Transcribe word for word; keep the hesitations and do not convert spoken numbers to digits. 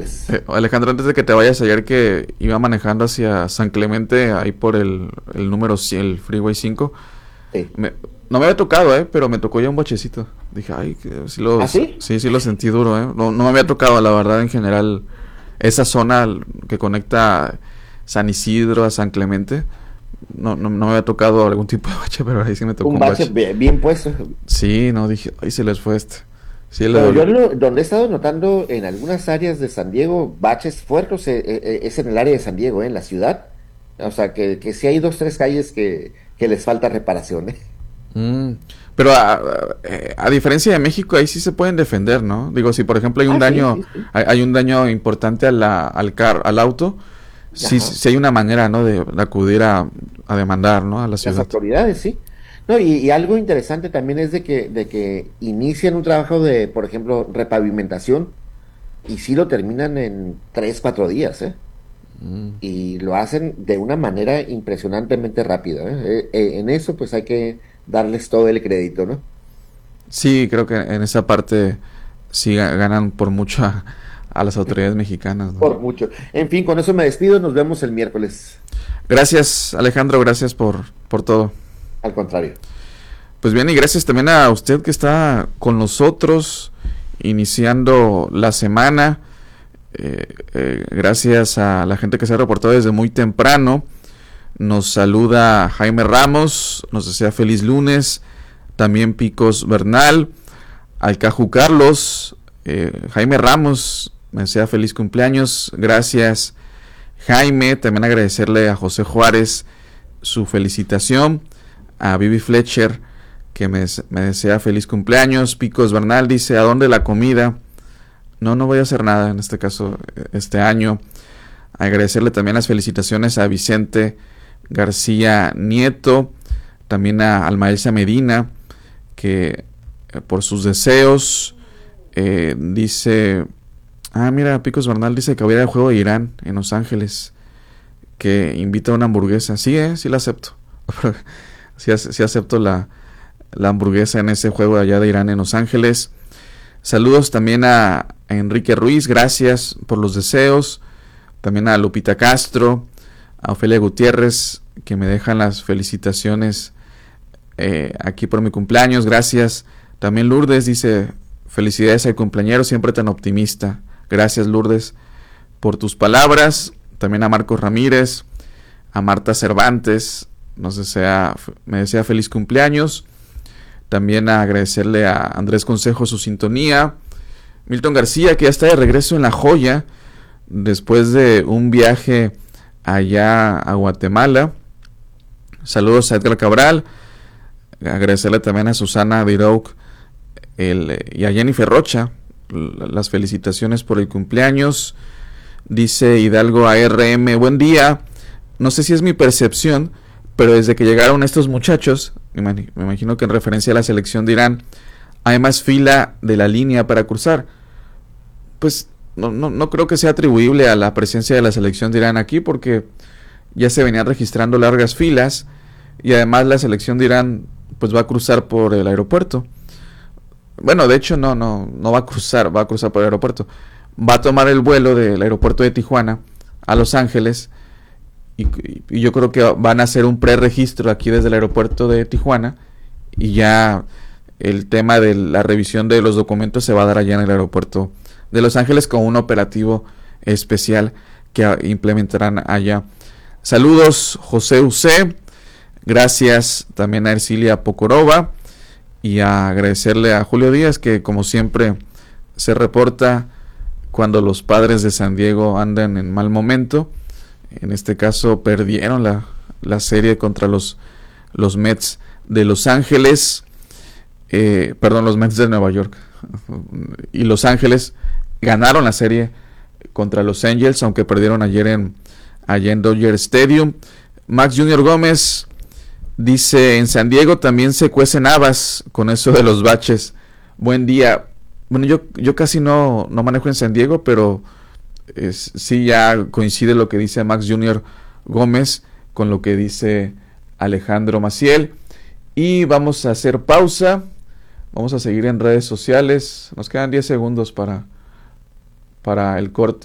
miércoles. Eh, Alejandro, antes de que te vayas, ayer que iba manejando hacia San Clemente, ahí por el, el número cien, el Freeway cinco, Sí. me, no me había tocado, eh, pero me tocó ya un bachecito. Dije, ay, que sí lo, ¿Ah, sí? sí, sí lo sentí duro, eh. No, no me había tocado, la verdad, en general, esa zona que conecta San Isidro a San Clemente. No, no, no me había tocado algún tipo de bache, pero ahí sí me tocó Un un bache bache. bien, bien puesto. Sí, no, dije, ay, se les fue este. Sí, le Pero yo dolió. lo- donde he estado notando en algunas áreas de San Diego, baches fuertes, eh, eh, eh, es en el área de San Diego, eh, en la ciudad. O sea, que, que sí hay dos, tres calles que, que les falta reparación, ¿eh? Mm, pero a, a- eh, a diferencia de México, ahí sí se pueden defender, ¿no? Digo, si por ejemplo hay un Ah, sí, daño, sí, sí. hay, hay un daño importante a la, al car, al auto, sí, Ajá. sí hay una manera, ¿no? De, de acudir a, a demandar, ¿no? A la Las ciudad. autoridades, sí. No, y, y algo interesante también es de que, de que inician un trabajo de, por ejemplo, repavimentación y sí lo terminan en tres, cuatro días, ¿eh? Mm. Y lo hacen de una manera impresionantemente rápida, ¿eh? Eh, eh, en eso pues hay que darles todo el crédito, ¿no? Sí, creo que en esa parte sí ga- ganan por mucho a, a las autoridades mexicanas, ¿no? Por mucho. En fin, con eso me despido, nos vemos el miércoles. Gracias, Alejandro, gracias por, por todo. Al contrario. Pues bien, y gracias también a usted que está con nosotros iniciando la semana. Eh, eh, gracias a la gente que se ha reportado desde muy temprano. Nos saluda Jaime Ramos, nos desea feliz lunes. También Picos Bernal, Alcaju Carlos, eh, Jaime Ramos, me desea feliz cumpleaños. Gracias, Jaime. También agradecerle a José Juárez su felicitación. A Vivi Fletcher, que me, me desea feliz cumpleaños. Picos Bernal dice, ¿a dónde la comida? No, no voy a hacer nada en este caso este año. Agradecerle también las felicitaciones a Vicente García Nieto, también a Almaelsa Medina, que eh, por sus deseos eh, dice, ah, mira, Picos Bernal dice que va a ir al juego de Irán en Los Ángeles, que invita a una hamburguesa. Sí, eh, sí la acepto. sí, sí acepto la, la hamburguesa en ese juego allá de Irán en Los Ángeles. Saludos también a, a Enrique Ruiz, gracias por los deseos. También a Lupita Castro, a Ofelia Gutiérrez, que me dejan las felicitaciones eh, aquí por mi cumpleaños, gracias. También Lourdes dice, felicidades al cumpleañero, siempre tan optimista. Gracias, Lourdes, por tus palabras. También a Marcos Ramírez, a Marta Cervantes, nos desea, me desea feliz cumpleaños. También a agradecerle a Andrés Consejo su sintonía. Milton García, que ya está de regreso en La Joya, después de un viaje allá a Guatemala. Saludos a Edgar Cabral. Agradecerle también a Susana Virouk el, y a Jennifer Rocha las felicitaciones por el cumpleaños. Dice Hidalgo A R M, buen día. No sé si es mi percepción, pero desde que llegaron estos muchachos, me imagino que en referencia a la selección de Irán, hay más fila de la línea para cruzar. Pues no, no, no creo que sea atribuible a la presencia de la selección de Irán aquí, porque ya se venían registrando largas filas y además la selección de Irán pues va a cruzar por el aeropuerto. Bueno, de hecho no, no, no va a cruzar, va a cruzar por el aeropuerto. Va a tomar el vuelo del aeropuerto de Tijuana a Los Ángeles. Y, y yo creo que van a hacer un preregistro aquí desde el aeropuerto de Tijuana y ya el tema de la revisión de los documentos se va a dar allá en el aeropuerto de Los Ángeles con un operativo especial que implementarán allá. Saludos José Ucé, gracias también a Ercilia Pocorova y a agradecerle a Julio Díaz, que como siempre se reporta cuando los Padres de San Diego andan en mal momento. En este caso perdieron la, la serie contra los, los Mets de Los Ángeles, eh, perdón, los Mets de Nueva York. Y Los Ángeles ganaron la serie contra los Angels, aunque perdieron ayer en, allá en Dodger Stadium. Max Junior Gómez dice, en San Diego también se cuecen habas con eso de los baches. Buen día. Bueno, yo, yo casi no, no manejo en San Diego, pero Es, sí, ya coincide lo que dice Max Junior Gómez con lo que dice Alejandro Maciel. Y vamos a hacer pausa. Vamos a seguir en redes sociales. Nos quedan diez segundos para, para el corte.